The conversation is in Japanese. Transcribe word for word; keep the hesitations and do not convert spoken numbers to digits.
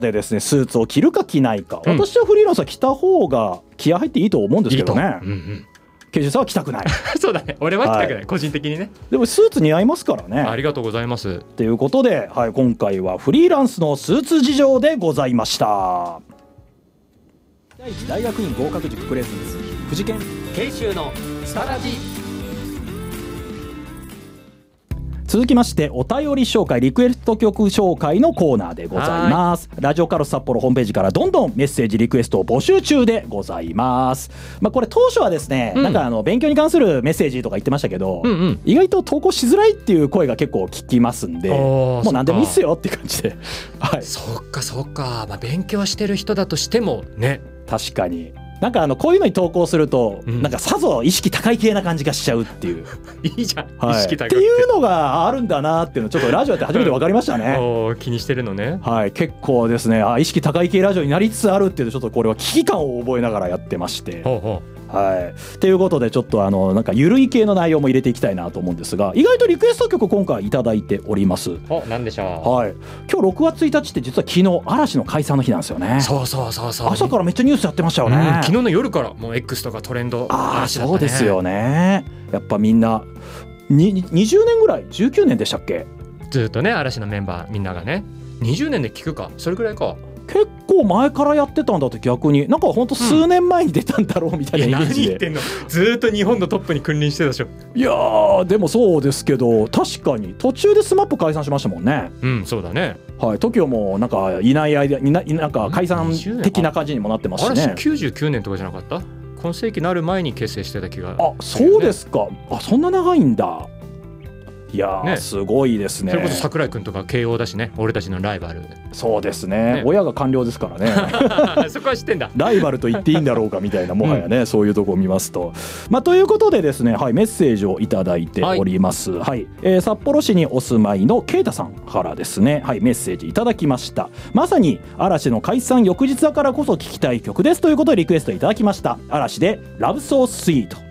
でですね、スーツを着るか着ないか、 うん、 私はフリーランスは着た方が気合入っていいと思うんですけどね。 いい、うんうん、 ケイジさんは着たくないそうだね、俺は着たくない、はい、個人的にね。でもスーツ似合いますからね。 ありがとうございます。 ということで、はい、今回はフリーランスのスーツ事情でございました。第一大学院合格塾プレゼンツ藤研研修のスタラジ。 続きましてお便り紹介リクエスト曲紹介のコーナーでございます。ラジオカロス札幌ホームページからどんどんメッセージリクエストを募集中でございます。まあ、これ当初はですね、うん、なんかあの勉強に関するメッセージとか言ってましたけど、うんうん、意外と投稿しづらいっていう声が結構聞きますんで、もう何でもいいっすよっていう感じで、はい、 そっかそっか、まあ、勉強してる人だとしてもね、 確かになんかあのこういうのに投稿すると、うん、なんかさぞ意識高い系な感じがしちゃうっていういいじゃん、 はい、 意識高いっていうのがあるんだなっていうのちょっとラジオって初めて分かりましたねお気にしてるのね。 はい、結構ですね、あ意識高い系ラジオになりつつあるっていうとちょっとこれは危機感を覚えながらやってまして、ほうほう、はい、ということでちょっとあのなんかゆるい系の内容も入れていきたいなと思うんですが、意外とリクエスト曲今回いただいております。 お、なんでしょう。 はい、今日ろくがつついたちって実は昨日嵐の解散の日なんですよね。 そうそうそうそう、 朝からめっちゃニュースやってましたよね、うん、 昨日の夜からもう X とかトレンド嵐だったね。 そうですよね。やっぱみんなににじゅうねんぐらい、じゅうきゅうねんでしたっけ、 ずっとね嵐のメンバーみんながね、にじゅうねんで聞くかそれくらいか、 結構前からやってたんだって。逆になんかほんと数年前に出たんだろうみたいなイメージで、うん、何言ってんの、ずっと日本のトップに君臨してたでしょ。いやーでもそうですけど、確かに途中でスマップ解散しましたもんね。 うんそうだね、 はい、トキオもなんかいない間にななんか解散的な感じにもなってますしね。 嵐きゅうじゅうきゅうねんとかじゃなかった？今世紀なる前に結成してた気が、ね、 あそうですか。あそんな長いんだ。いやー、ね、すごいですね。 それこそ桜井くんとか慶応だしね、俺たちのライバル。そうです ね, ね親が官僚ですからねそこは知ってんだ。 ライバルと言っていいんだろうかみたいな、もはやね、うん、そういうとこを見ますと、まあ、ということでですね、はい、メッセージをいただいております、はいはい、えー、札幌市にお住まいのケイタさんからですね、はい、メッセージいただきました。まさに嵐の解散翌日だからこそ聴きたい曲ですということでリクエストいただきました。嵐でラブソースイート。